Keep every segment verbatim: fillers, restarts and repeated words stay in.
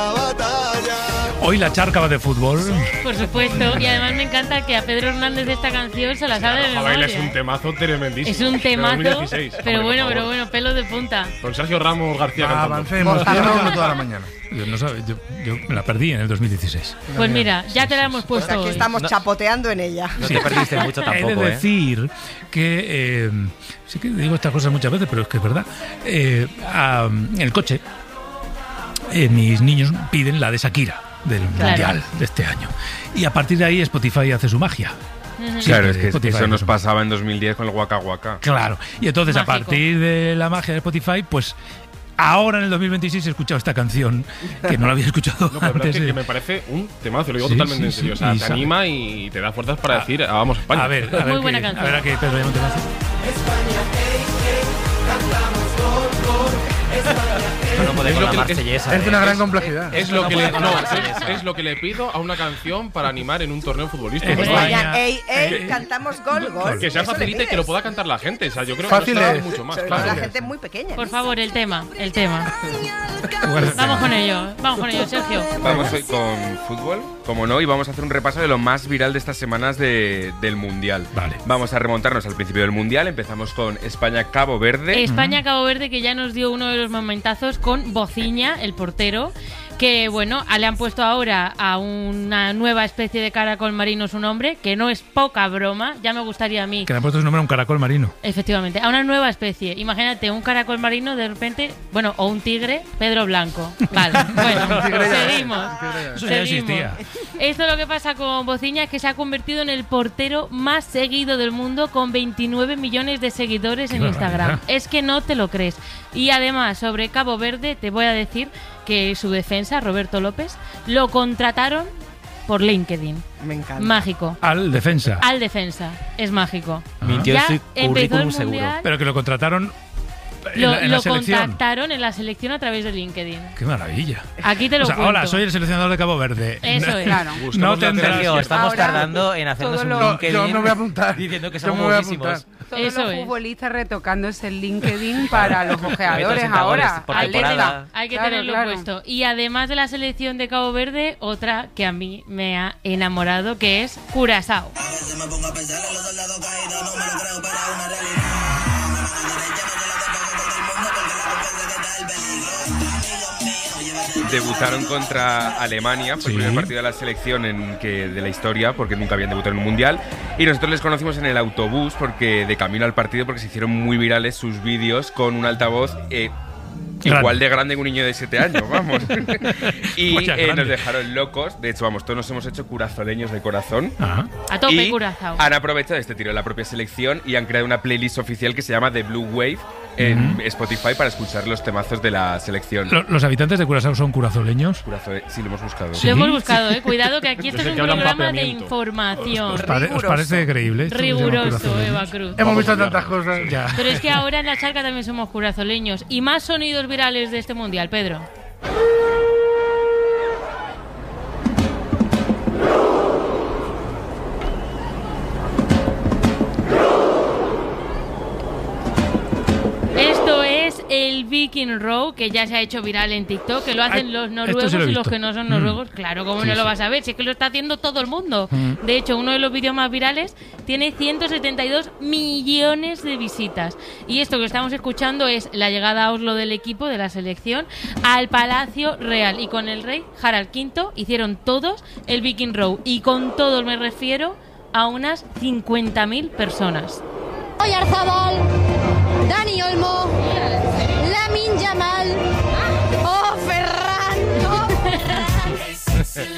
la batalla. Hoy la charca va de fútbol. Por supuesto, y además me encanta que a Pedro Hernández de esta canción se la sabe de memoria. Es un temazo tremendísimo. Es un temazo, dos mil dieciséis, pero hombre, bueno, pero bueno, pelo de punta. Con Sergio Ramos García Ah, cantando. avancemos, tiene toda la mañana. Yo, no sabe, yo, yo me la perdí en el dos mil dieciséis. Pues mira, ya te la hemos Pues puesto aquí hoy. estamos No. chapoteando en ella. No te perdiste mucho tampoco, He de ¿eh? decir que, eh, sí que digo estas cosas muchas veces, pero es que es verdad. Eh, a, en el coche, eh, mis niños piden la de Shakira, del Claro. Mundial de este año. Y a partir de ahí Spotify hace su magia. Ujú. Claro, es Sí, que Spotify eso hace nos su magia. pasaba en dos mil diez con el Waka Waka. Claro. Y entonces, Mágico. a partir de la magia de Spotify, pues ahora en el dos mil veintiséis he escuchado esta canción que no la había escuchado No, pero la verdad antes. es que, eh. que me parece un temazo, lo digo Sí, totalmente sí, en serio. sí, O sea, y te sabe- anima y te da fuerzas para decir, ah, vamos a España. A ver, a ver, Muy qué- buena a canción. ver a qué Pedro Llamo te va a hacer. Esto no puede Es con lo la que- marsellesa. Es de una gran complejidad. Es lo, no que puede le, con no, la es, marsellesa. es lo que le pido a una canción para animar en un torneo futbolístico. España. ¿verdad? España, ey, ey, Eh, cantamos gol, gol. Que sea Eso le facilita y que pides. lo pueda cantar la gente. O sea, yo creo Fácil que no es. está mucho más. Sobre todo Claro. la gente es muy pequeña. Por favor, el tema, el tema. Bueno, Vamos con ello, vamos con ello, Sergio. Vamos hoy con fútbol, como no, y vamos a hacer un repaso de lo más viral de estas semanas de- del Mundial. Vale. Vamos a remontarnos al principio del Mundial. Empezamos con España-Cabo Verde. España-Cabo Verde, que ya nos dio uno de los momentazos con Bociña, el portero, que bueno, le han puesto ahora a una nueva especie de caracol marino su nombre, que no es poca broma, ya me gustaría a mí. que le han puesto su nombre a un caracol marino. Efectivamente, a una nueva especie. Imagínate, un caracol marino de repente, bueno, o un tigre, Pedro Blanco. Vale, bueno, tigre ya, seguimos. Eso ya seguimos. existía. Esto lo que pasa con Bociña es que se ha convertido en el portero más seguido del mundo con veintinueve millones de seguidores Qué en Instagram. barbaridad. Es que no te lo crees. Y además, sobre Cabo Verde, te voy a decir que su defensa, Roberto López, lo contrataron por LinkedIn. Me encanta. Mágico. Al defensa. Al defensa. Es mágico. Mintió en Ya su empezó el currículum seguro. Mundial. Pero que lo contrataron en Lo, la, en lo la selección. contactaron en la selección a través de LinkedIn. Qué maravilla. Aquí te lo O sea, cuento. hola, soy el seleccionador de Cabo Verde. Eso es. Claro. No Buscamos la tendrás. Sergio, estamos Ahora, tardando en hacernos todo un lo- LinkedIn. Yo me voy a apuntar. Diciendo que Yo somos me voy a buenísimos. apuntar. Todos Eso los es. futbolistas retocándose el LinkedIn para los ojeadores Presentadores ahora. por Hay que, temporada. tener- hay que Claro, tenerlo claro. puesto. Y además de la selección de Cabo Verde, otra que a mí me ha enamorado, que es Curazao. Debutaron contra Alemania, fue Sí. el primer partido de la selección en que, de la historia, porque nunca habían debutado en un mundial. Y nosotros les conocimos en el autobús, porque de camino al partido, porque se hicieron muy virales sus vídeos con un altavoz eh, Grande. igual de grande que un niño de siete años, vamos. y Vaya eh, grande. nos dejaron locos. De hecho, vamos, todos nos hemos hecho curazoleños de corazón. Ajá. A tope, y Curazao. han aprovechado este tiro de la propia selección y han creado una playlist oficial que se llama The Blue Wave en Spotify para escuchar los temazos de la selección. Lo- ¿Los habitantes de Curazao son curazoleños? Curazo- sí, lo hemos buscado. Sí. Lo hemos buscado, eh. Cuidado que aquí Yo esto sé es un que hablan programa de papeamiento. información. ¿Os, pare- os Riguroso. parece creíble? esto que se llama Riguroso, curazoleños? Eva Cruz. Hemos visto tantas cosas. Ya. Pero es que ahora en la charca también somos curazoleños. Y más sonidos virales de este mundial, Pedro. Esto es el Viking Row, que ya se ha hecho viral en TikTok, que lo hacen Ay, los esto noruegos sí lo he y los visto. que no son Mm. noruegos. Claro, ¿cómo Sí, no lo sí. vas a ver? Si es que lo está haciendo todo el mundo. Mm. De hecho, uno de los vídeos más virales tiene ciento setenta y dos millones de visitas. Y esto que estamos escuchando es la llegada a Oslo del equipo de la selección al Palacio Real. Y con el rey Harald quinto hicieron todos el Viking Row. Y con todos me refiero a unas cincuenta mil personas. Oyarzabal, Dani Olmo, Lamin Yamal, oh Ferran, oh Ferran.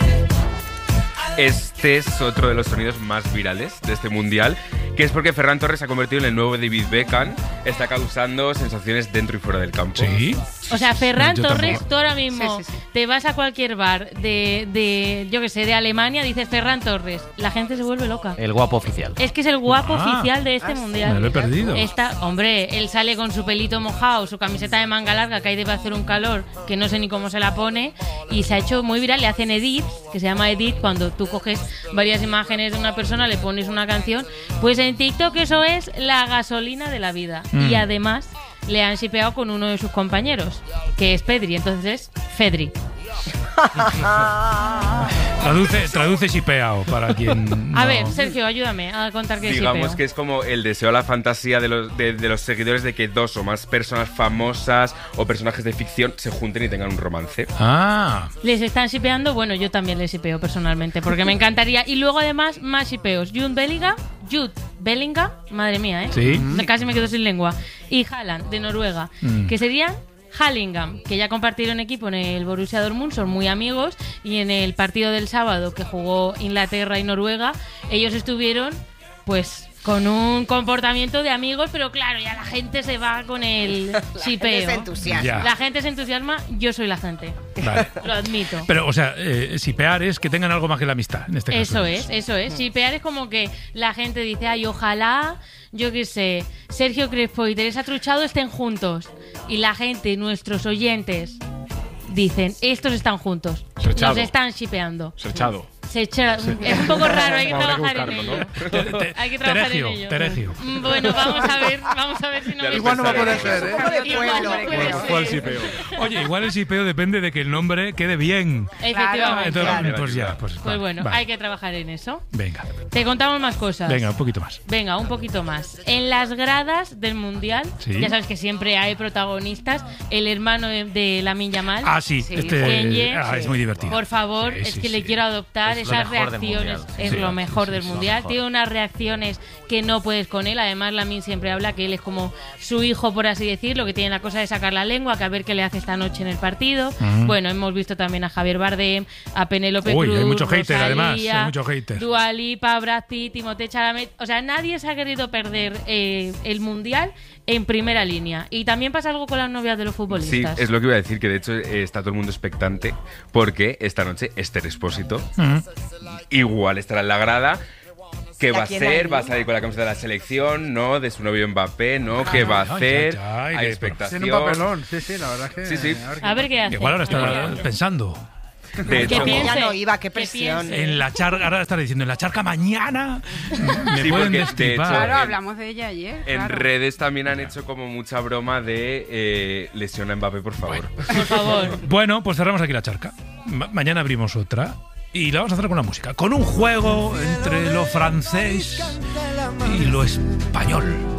Este es otro de los sonidos más virales de este mundial, que es porque Ferran Torres se ha convertido en el nuevo David Beckham, está causando sensaciones dentro y fuera del campo. Sí. O sea, Ferran Yo Torres, tampoco. tú ahora mismo Sí, sí, sí. te vas a cualquier bar de, de, yo que sé, de Alemania, dices Ferran Torres, la gente se vuelve loca. El guapo oficial. Es que es el guapo Ah. oficial de este Ah, sí. mundial. Me lo he perdido. Está, hombre, él sale con su pelito mojado, su camiseta de manga larga, que ahí debe hacer un calor que no sé ni cómo se la pone, y se ha hecho muy viral. Le hacen edit, que se llama edit, cuando tú coges varias imágenes de una persona, le pones una canción. Pues en TikTok eso es la gasolina de la vida. Mm. Y además le han shipeado con uno de sus compañeros, que es Pedri, entonces es Fedri. Traduce, traduce shipeao para quien. A no- ver, Sergio, ayúdame a contar qué es Digamos shipeo. que es como el deseo, la fantasía de los, de, de los seguidores de que dos o más personas famosas o personajes de ficción se junten y tengan un romance. Ah, ¿Les están shipeando? Bueno, yo también les shipeo personalmente, porque me encantaría. Y luego, además, más shipeos. Jude Bellingham, Jude Bellingham, madre mía, ¿eh? Sí. Me- Casi me quedo sin lengua. Y Haaland, de Noruega, Mm. que serían Hallingham, que ya compartieron equipo en el Borussia Dortmund, son muy amigos, y en el partido del sábado que jugó Inglaterra y Noruega, ellos estuvieron, pues, con un comportamiento de amigos, pero claro, ya la gente se va con el shipeo. Se entusiasma. Ya. La gente se entusiasma, yo soy la gente. vale. Lo admito. Pero, o sea, eh, shipear es que tengan algo más que la amistad, en este caso. Eso es, eso es. Shipear es como que la gente dice, ay, ojalá, yo qué sé, Sergio Crespo y Teresa Truchado estén juntos. Y la gente, nuestros oyentes, dicen, estos están juntos. Serchado. Nos están shipeando. Serchado. Se echa- Es un poco raro, hay que Habrá que trabajar en buscarlo, ello. Te- te- Hay que trabajar Teregio, en ello. Teregio. Mm, Bueno, vamos a ver, vamos a ver si no Ya me lo Igual no va a poder pensaré. ser, ¿eh? Poco de Igual pueblo. no puede Bueno, ser. fue el shipeo. Oye, igual el shipeo depende de que el nombre quede bien. Efectivamente. Entonces, claro. pues ya, pues, Pues vale, bueno, vale. hay que trabajar en eso. Venga, Te contamos más cosas. venga, un poquito más. Venga, un poquito más. En las gradas del Mundial, Sí. ya sabes que siempre hay protagonistas. El hermano de, de Lamine Yamal, Ah, sí, Sí. este Kenye, ah, es muy divertido. por favor, Sí, es sí, que sí. le quiero adoptar Es lo esas mejor del reacciones. Mundial. Es Sí, lo sí, mejor sí, del sí, Mundial. mejor. Tiene unas reacciones que no puedes con él. Además, Lamine siempre habla que él es como su hijo, por así decirlo, que tiene la cosa de sacar la lengua, que a ver qué le hace esta noche en el partido. Ujú. Bueno, hemos visto también a Javier Bardem, a Penélope Uy, Cruz, hay mucho hater, además, Rosalía, hay mucho hater. Dua Lipa, Brad Pitt, Timothée Chalamet. O sea, nadie se ha querido perder eh, el Mundial en primera línea. Y también pasa algo con las novias de los Sí, futbolistas. es lo que iba a decir, que de hecho eh, está todo el mundo expectante porque esta noche Esther Expósito Ujú. igual estará en la grada. ¿Qué ¿Y a va a quién hacer? hay? ¿Va a salir con la camiseta de la selección? ¿No? ¿De su novio Mbappé? ¿No? ¿Qué va a ay, hacer? ay, ay, Hay de- expectación. Tiene un papelón, sí, sí, la verdad es que... Sí, sí. A ver qué hace. Igual ahora A ver qué está hace. pensando. De Que hecho, piense, Ya no iba, qué que presión. piense. En la charca, ahora está diciendo, en la charca mañana me Sí, pueden porque de destripar. hecho, Claro, en- hablamos de ella ayer. en claro. redes también han hecho como mucha broma de eh, lesiona a Mbappé, por favor. Por favor. Bueno, pues cerramos aquí la charca. Ma- mañana abrimos otra y la vamos a hacer con la música, con un juego entre lo francés y lo español.